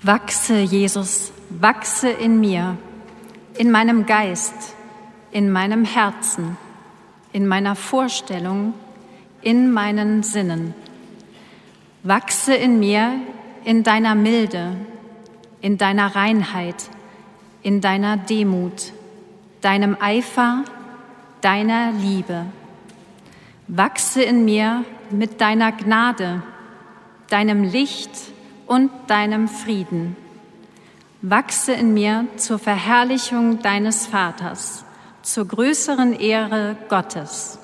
Wachse, Jesus, wachse in mir, in meinem Geist, in meinem Herzen, in meiner Vorstellung, in meinen Sinnen. Wachse in mir in deiner Milde, in deiner Reinheit, in deiner Demut, deinem Eifer, deiner Liebe. Wachse in mir mit deiner Gnade, deinem Licht und deinem Frieden. Wachse in mir zur Verherrlichung deines Vaters, zur größeren Ehre Gottes.